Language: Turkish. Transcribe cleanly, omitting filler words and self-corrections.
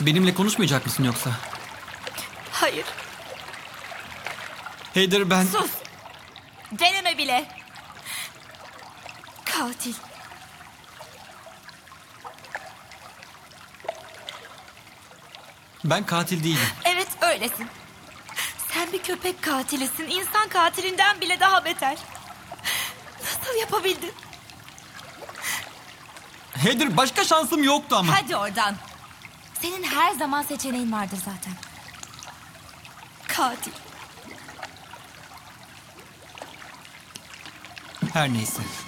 Benimle konuşmayacak mısın yoksa? Hayır. Heather, ben... Sus. Deneme bile. Katil. Ben katil değilim. Evet, öylesin. Sen bir köpek katilisin. İnsan katilinden bile daha beter. Nasıl yapabildin? Heather, başka şansım yoktu ama. Hadi oradan. Senin her zaman seçeneğin vardır zaten. Katil. Her neyse.